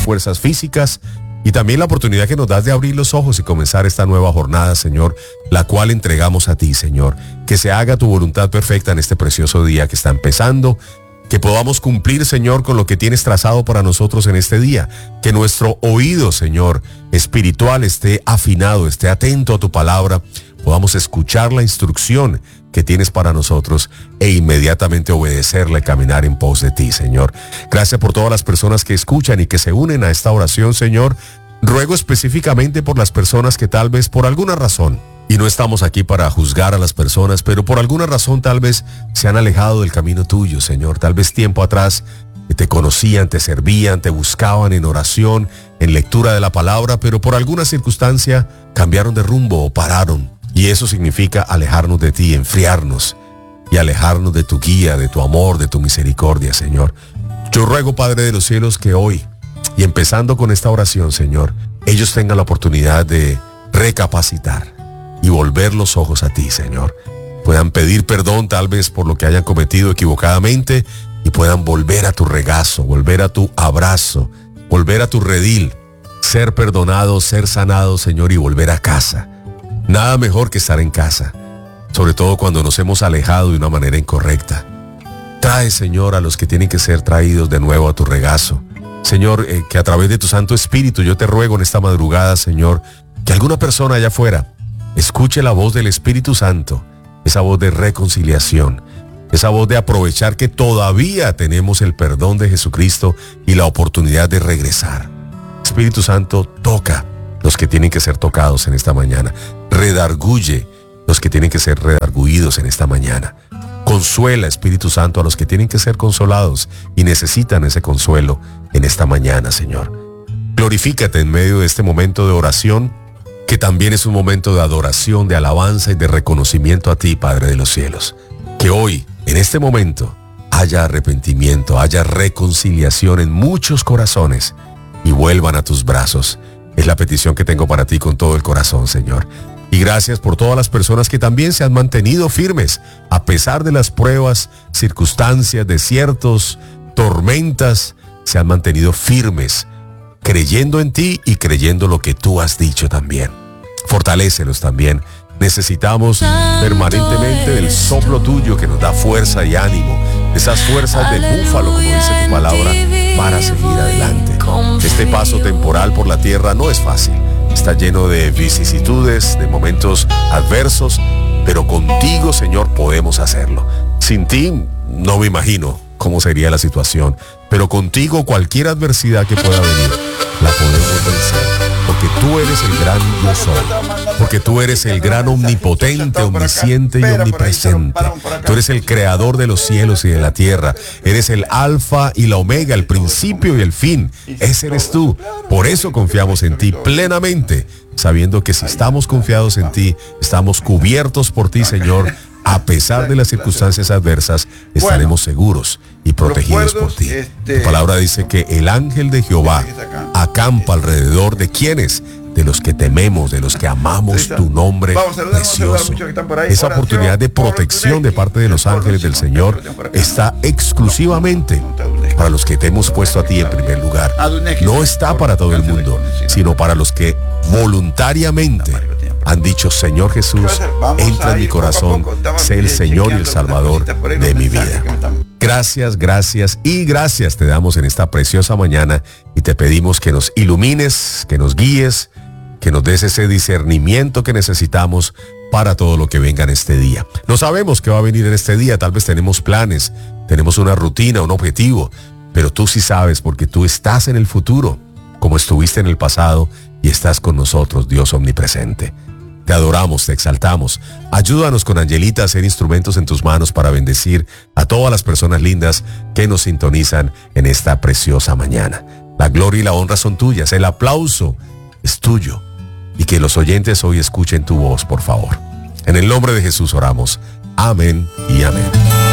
fuerzas físicas y también la oportunidad que nos das de abrir los ojos y comenzar esta nueva jornada, Señor, la cual entregamos a ti, Señor. Que se haga tu voluntad perfecta en este precioso día que está empezando. Que podamos cumplir, Señor, con lo que tienes trazado para nosotros en este día. Que nuestro oído, Señor, espiritual esté afinado, esté atento a tu palabra. Podamos escuchar la instrucción que tienes para nosotros e inmediatamente obedecerla y caminar en pos de ti, Señor. Gracias por todas las personas que escuchan y que se unen a esta oración, Señor. Ruego específicamente por las personas que tal vez por alguna razón, y no estamos aquí para juzgar a las personas, pero por alguna razón tal vez se han alejado del camino tuyo, Señor. Tal vez tiempo atrás te conocían, te servían, te buscaban en oración, en lectura de la palabra, pero por alguna circunstancia cambiaron de rumbo o pararon. Y eso significa alejarnos de ti, enfriarnos y alejarnos de tu guía, de tu amor, de tu misericordia, Señor. Yo ruego, Padre de los cielos, que hoy, y empezando con esta oración, Señor, ellos tengan la oportunidad de recapacitar y volver los ojos a ti, Señor. Puedan pedir perdón tal vez por lo que hayan cometido equivocadamente y puedan volver a tu regazo, volver a tu abrazo, volver a tu redil, ser perdonados, ser sanados, Señor, y volver a casa. Nada mejor que estar en casa, sobre todo cuando nos hemos alejado de una manera incorrecta. Trae, Señor, a los que tienen que ser traídos de nuevo a tu regazo. Señor, que a través de tu Santo Espíritu yo te ruego en esta madrugada, Señor, que alguna persona allá afuera escuche la voz del Espíritu Santo, esa voz de reconciliación, esa voz de aprovechar que todavía tenemos el perdón de Jesucristo y la oportunidad de regresar. Espíritu Santo, toca los que tienen que ser tocados en esta mañana. Redarguye los que tienen que ser redarguidos en esta mañana. Consuela, Espíritu Santo, a los que tienen que ser consolados y necesitan ese consuelo en esta mañana, Señor. Glorifícate en medio de este momento de oración, que también es un momento de adoración, de alabanza y de reconocimiento a ti, Padre de los cielos. Que hoy, en este momento, haya arrepentimiento, haya reconciliación en muchos corazones y vuelvan a tus brazos. Es la petición que tengo para ti con todo el corazón, Señor. Y gracias por todas las personas que también se han mantenido firmes, a pesar de las pruebas, circunstancias, desiertos, tormentas, se han mantenido firmes, creyendo en ti y creyendo lo que tú has dicho también. Fortalécelos también. Necesitamos permanentemente del soplo tuyo que nos da fuerza y ánimo, esas fuerzas de búfalo, como dice tu palabra, para seguir adelante. Este paso temporal por la tierra no es fácil, está lleno de vicisitudes, de momentos adversos, pero contigo, Señor, podemos hacerlo. Sin ti no me imagino cómo sería la situación, pero contigo cualquier adversidad que pueda venir la podemos vencer, porque tú eres el gran yo soy, porque tú eres el gran omnipotente, omnisciente y omnipresente. Tú eres el creador de los cielos y de la tierra, eres el alfa y la omega, el principio y el fin. Ese eres tú. Por eso confiamos en ti plenamente, sabiendo que si estamos confiados en ti, estamos cubiertos por ti, Señor. A pesar de las circunstancias adversas, estaremos seguros y protegidos por ti. Tu palabra dice que el ángel de Jehová acampa alrededor de quienes, de los que tememos, de los que amamos tu nombre precioso. Esa oportunidad de protección de parte de los ángeles del Señor está exclusivamente para los que te hemos puesto a ti en primer lugar. No está para todo el mundo, sino para los que voluntariamente han dicho: Señor Jesús, entra en mi corazón, sé el Señor y el Salvador de mi vida. Gracias, gracias y gracias te damos en esta preciosa mañana y te pedimos que nos ilumines, que nos guíes, que nos des ese discernimiento que necesitamos para todo lo que venga en este día. No sabemos qué va a venir en este día, tal vez tenemos planes, tenemos una rutina, un objetivo, pero tú sí sabes, porque tú estás en el futuro, como estuviste en el pasado, y estás con nosotros, Dios omnipresente. Te adoramos, te exaltamos. Ayúdanos con Angelita a ser instrumentos en tus manos para bendecir a todas las personas lindas que nos sintonizan en esta preciosa mañana. La gloria y la honra son tuyas, el aplauso es tuyo. Y que los oyentes hoy escuchen tu voz, por favor. En el nombre de Jesús oramos. Amén y amén.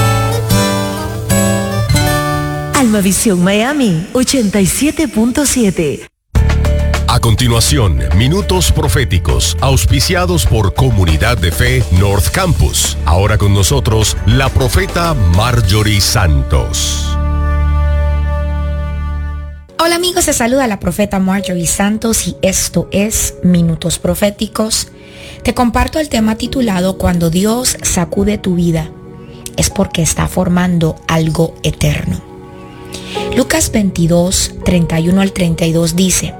Almavisión Miami 87.7. A continuación, minutos proféticos, auspiciados por Comunidad de Fe North Campus. Ahora con nosotros, la profeta Marjorie Santos. Hola amigos, se saluda la profeta Marjorie Santos y esto es Minutos Proféticos. Te comparto el tema titulado Cuando Dios sacude tu vida, es porque está formando algo eterno. Lucas 22, 31 al 32 dice: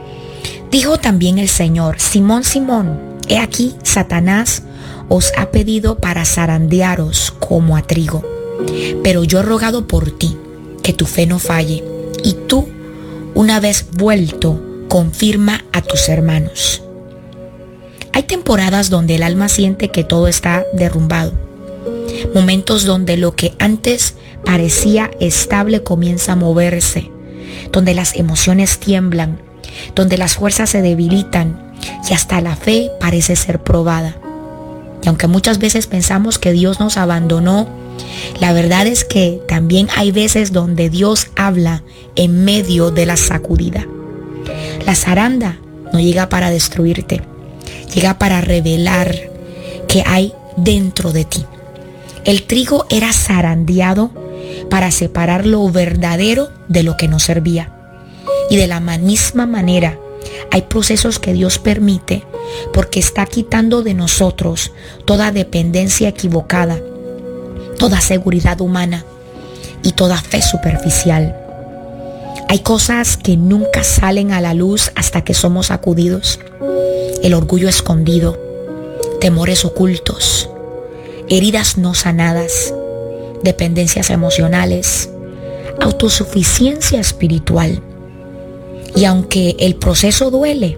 Dijo también el Señor: Simón, Simón, he aquí Satanás os ha pedido para zarandearos como a trigo, pero yo he rogado por ti, que tu fe no falle, y tú, una vez vuelto, confirma a tus hermanos. Hay temporadas donde el alma siente que todo está derrumbado. Momentos donde lo que antes parecía estable comienza a moverse, donde las emociones tiemblan, donde las fuerzas se debilitan y hasta la fe parece ser probada. Y aunque muchas veces pensamos que Dios nos abandonó, la verdad es que también hay veces donde Dios habla en medio de la sacudida. La zaranda no llega para destruirte, llega para revelar que hay dentro de ti. El trigo era zarandeado para separar lo verdadero de lo que no servía. Y de la misma manera, hay procesos que Dios permite porque está quitando de nosotros toda dependencia equivocada, toda seguridad humana y toda fe superficial. Hay cosas que nunca salen a la luz hasta que somos sacudidos. El orgullo escondido, temores ocultos, heridas no sanadas, dependencias emocionales, autosuficiencia espiritual. Y aunque el proceso duele,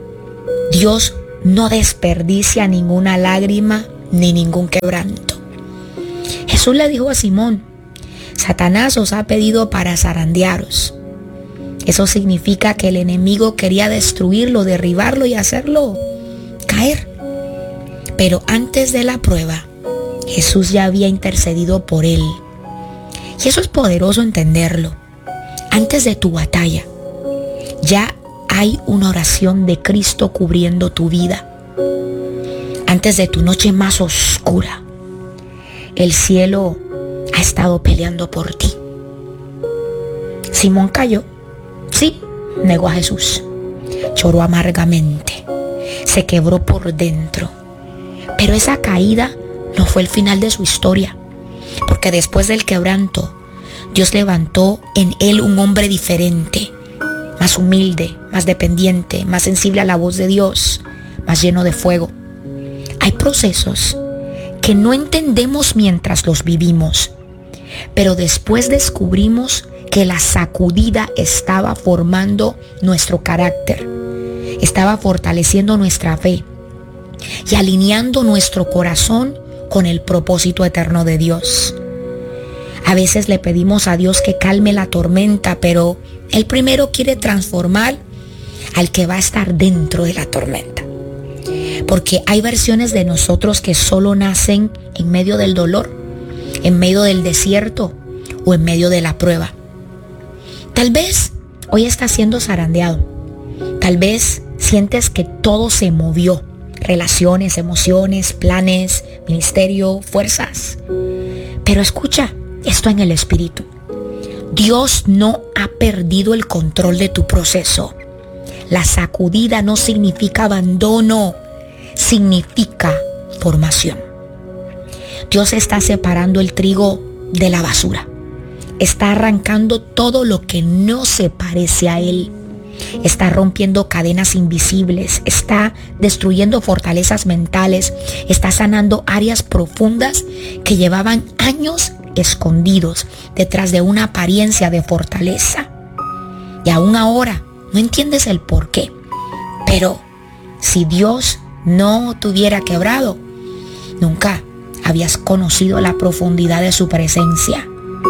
Dios no desperdicia ninguna lágrima ni ningún quebranto. Jesús le dijo a Simón: Satanás os ha pedido para zarandearos. Eso significa que el enemigo quería destruirlo, derribarlo y hacerlo caer. Pero antes de la prueba, Jesús ya había intercedido por él. Y eso es poderoso entenderlo. Antes de tu batalla, ya hay una oración de Cristo cubriendo tu vida. Antes de tu noche más oscura, el cielo ha estado peleando por ti. Simón cayó, sí, negó a Jesús, lloró amargamente, se quebró por dentro. Pero esa caída no fue el final de su historia, porque después del quebranto, Dios levantó en él un hombre diferente, más humilde, más dependiente, más sensible a la voz de Dios, más lleno de fuego. Hay procesos que no entendemos mientras los vivimos, pero después descubrimos que la sacudida estaba formando nuestro carácter, estaba fortaleciendo nuestra fe y alineando nuestro corazón con el propósito eterno de Dios. A veces le pedimos a Dios que calme la tormenta, pero Él primero quiere transformar al que va a estar dentro de la tormenta. Porque hay versiones de nosotros que solo nacen en medio del dolor, en medio del desierto o en medio de la prueba. Tal vez hoy estás siendo zarandeado. Tal vez sientes que todo se movió. Relaciones, emociones, planes, ministerio, fuerzas. Pero escucha esto en el espíritu. Dios no ha perdido el control de tu proceso. La sacudida no significa abandono, significa formación. Dios está separando el trigo de la basura. Está arrancando todo lo que no se parece a Él. Está rompiendo cadenas invisibles, está destruyendo fortalezas mentales, está sanando áreas profundas que llevaban años escondidos detrás de una apariencia de fortaleza. Y aún ahora no entiendes el por qué. Pero si Dios no te hubiera quebrado, nunca habías conocido la profundidad de su presencia.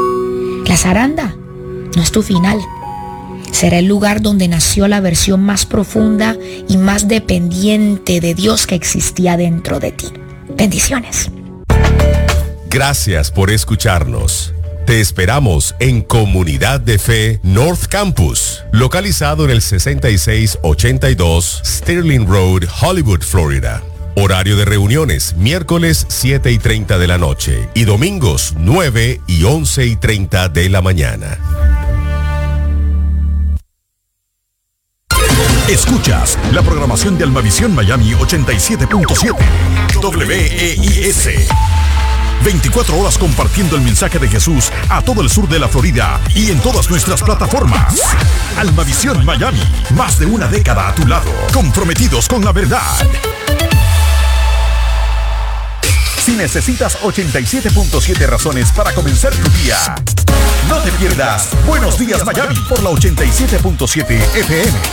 La zaranda no es tu final. Será el lugar donde nació la versión más profunda y más dependiente de Dios que existía dentro de ti. Bendiciones. Gracias por escucharnos. Te esperamos en Comunidad de Fe North Campus, localizado en el 6682 Sterling Road, Hollywood, Florida. Horario de reuniones, miércoles 7:30 de la noche y domingos 9 y 11:30 de la mañana. Escuchas la programación de Almavisión Miami 87.7. WEIS. 24 horas compartiendo el mensaje de Jesús a todo el sur de la Florida y en todas nuestras plataformas. Almavisión Miami, más de una década a tu lado, comprometidos con la verdad. Si necesitas 87.7 razones para comenzar tu día, no te pierdas Buenos Días Miami por la 87.7 FM.